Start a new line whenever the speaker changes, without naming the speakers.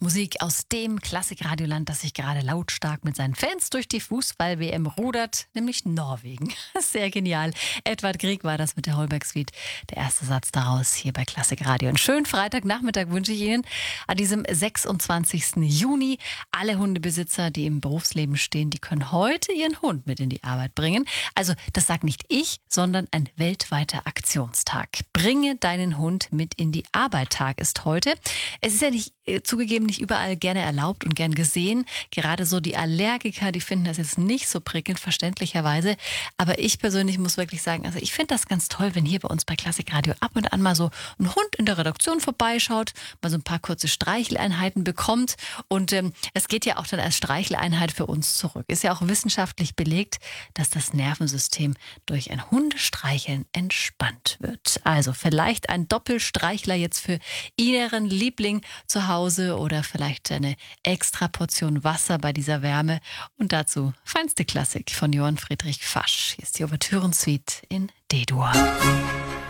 Musik aus dem Klassikradioland, das sich gerade lautstark mit seinen Fans durch die Fußball-WM rudert, nämlich Norwegen. Sehr genial. Edvard Grieg war das mit der Holberg Suite. Der erste Satz daraus hier bei Klassikradio. Einen schönen Freitagnachmittag wünsche ich Ihnen an diesem 26. Juni. Alle Hundebesitzer, die im Berufsleben stehen, die können heute ihren Hund mit in die Arbeit bringen. Also das sagt nicht ich, sondern ein weltweiter Aktionstag. Bringe deinen Hund mit in die Arbeit Tag ist heute. Es ist ja nicht zugegeben nicht überall gerne erlaubt und gern gesehen. Gerade so die Allergiker, die finden das jetzt nicht so prickelnd, verständlicherweise. Aber ich persönlich muss wirklich sagen, also ich finde das ganz toll, wenn hier bei uns bei Klassikradio ab und an mal so ein Hund in der Redaktion vorbeischaut, mal so ein paar kurze Streicheleinheiten bekommt. Und es geht ja auch dann als Streicheleinheit für uns zurück. Ist ja auch wissenschaftlich belegt, dass das Nervensystem durch ein Hundestreicheln entspannt wird. Also vielleicht ein Doppelstreichler jetzt für Ihren Liebling zu Hause oder vielleicht eine extra Portion Wasser bei dieser Wärme. Und dazu feinste Klassik von Johann Friedrich Fasch. Hier ist die Ouvertürensuite in D-Dur.